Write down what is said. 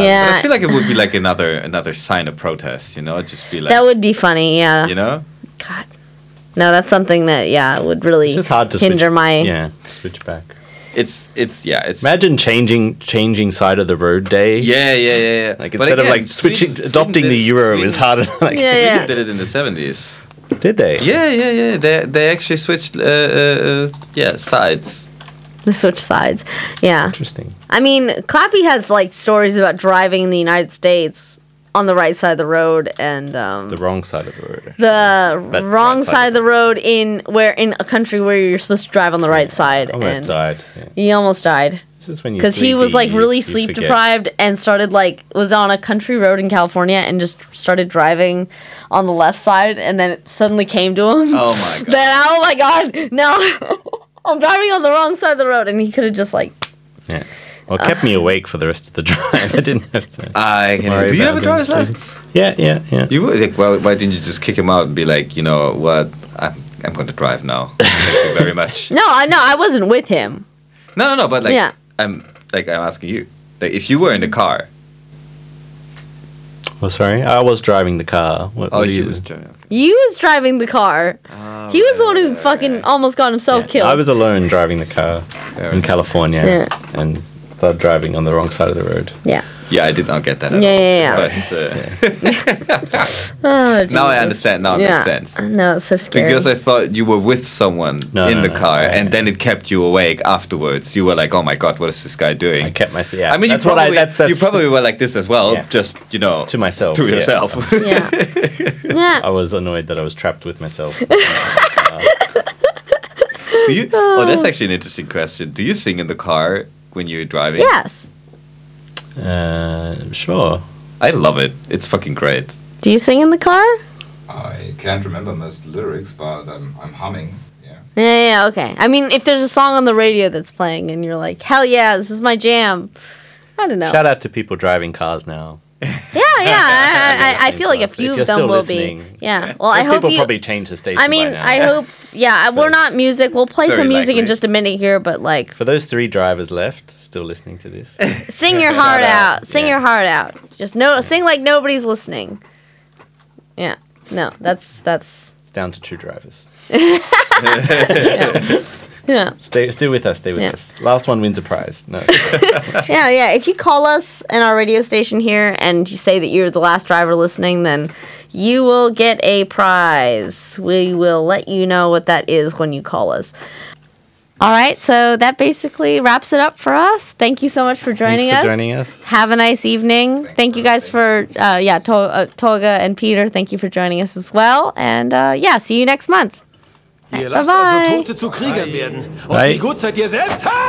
Yeah. But I feel like it would be like another sign of protest, just be like... That would be funny, yeah. God. No, that's something that, would really It's just hard to hinder switch back. It's Imagine changing side of the road day. Yeah. Like instead of like adopting the euro is harder. Sweden did it in the 70s. Did they? Yeah. They actually switched sides. They switched sides. Yeah. Interesting. I mean, Clappy has like stories about driving in the United States on the right side of the road and the wrong side of the road. The wrong side of the road in a country where you're supposed to drive on the right side. Almost died. Yeah. He almost died. Because he was like really sleep deprived and started was on a country road in California and just started driving on the left side, and then it suddenly came to him. Oh my god! Oh my god! No, I'm driving on the wrong side of the road, and he could have just Yeah. Well, it kept me awake for the rest of the drive. I didn't have to. Do you have a driver's license? Yeah. You would why didn't you just kick him out and be like, you know what, I'm going to drive now. Thank you very much. No, I wasn't with him. No, but I'm asking you, if you were in the car. Oh, sorry, I was driving the car. You was driving. Okay. You was driving the car. He was the one who fucking almost got himself killed. I was alone driving the car in California and started driving on the wrong side of the road. Yeah. Yeah, I did not get that at all. Yeah. But, now I understand. Now it makes sense. No, it's so scary. Because I thought you were with someone in the car, and then it kept you awake afterwards. You were like, "Oh my god, what is this guy doing?" I kept myself. Yeah, I mean, you probably were like this as well. Just to myself, to yourself. Yeah. I was annoyed that I was trapped with myself. Do you? Oh, that's actually an interesting question. Do you sing in the car when you're driving? Yes. Sure. I love it. It's fucking great. Do you sing in the car? I can't remember most lyrics, but I'm humming. Yeah. Yeah, okay. I mean, if there's a song on the radio that's playing and you're like, hell yeah, this is my jam. I don't know. Shout out to people driving cars now. I feel like a few of them will listening. be. Yeah. Well, I hope people probably change the station. I mean, by now. I hope. Yeah, we're not music. We'll play some music likely. in just a minute here, but like for those 3 drivers left still listening to this, sing your heart out. Sing your heart out. Just sing like nobody's listening. Yeah. No, that's down to 2 drivers. Yeah. Stay with us. Stay with us. Last one wins a prize. No. Yeah. If you call us in our radio station here and you say that you're the last driver listening, then you will get a prize. We will let you know what that is when you call us. All right, so that basically wraps it up for us. Thank you so much for joining us. Thanks for joining us. Have a nice evening. Thank you guys for, Tolga and Peter, thank you for joining us as well. And see you next month. Ihr lasst also Tote zu Kriegern werden. Und wie gut seid ihr selbst? Ha!